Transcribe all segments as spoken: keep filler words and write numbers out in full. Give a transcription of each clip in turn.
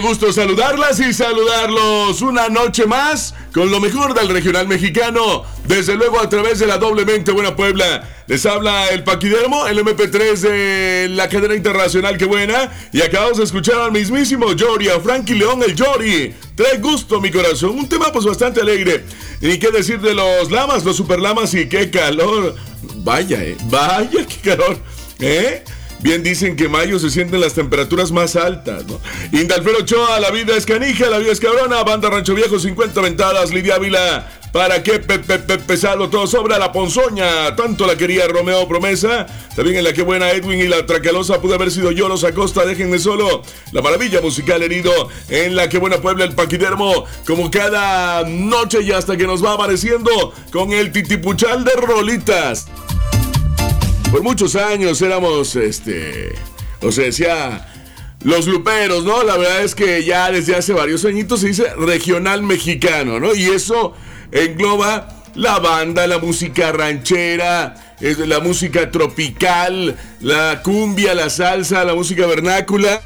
Gusto saludarlas y saludarlos una noche más con lo mejor del regional mexicano, desde luego a través de la doblemente buena Puebla. Les habla el Paquidermo, el eme pe tres de la cadena internacional Que Buena, y acabamos de escuchar al mismísimo Yori, a Frankie León, el Yori. Trae gusto mi corazón, un tema pues bastante alegre. Y qué decir de los lamas, los super lamas, y qué calor. Vaya, eh, vaya qué calor, ¿eh? Bien dicen que en mayo se sienten las temperaturas más altas, ¿no? Indalfero Ochoa, la vida es canija, la vida es cabrona. Banda Rancho Viejo, cincuenta ventadas. Lidia Ávila, ¿para qué pe, pe, pe, pesado? Todo sobra la ponzoña. Tanto la quería Romeo Promesa. También en la Que Buena Edwin y la Tracalosa. Pude haber sido yo, los Acosta, déjenme solo. La maravilla musical herido. En la Que Buena Puebla, el Paquidermo. Como cada noche y hasta que nos va apareciendo con el titipuchal de rolitas. Por muchos años éramos, este, o sea, decía, los luperos, ¿no? La verdad es que ya desde hace varios añitos se dice regional mexicano, ¿no? Y eso engloba la banda, la música ranchera, la música tropical, la cumbia, la salsa, la música vernácula.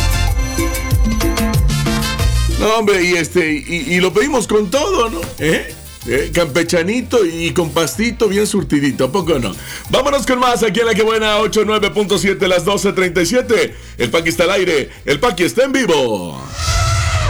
No, hombre, y este, y, y lo pedimos con todo, ¿no? ¿Eh? Eh, campechanito y con pastito bien surtidito, ¿a poco no? Vámonos con más aquí en la Que Buena, ochenta y nueve punto siete, las doce treinta y siete. El Paqui está al aire, el Paqui está en vivo.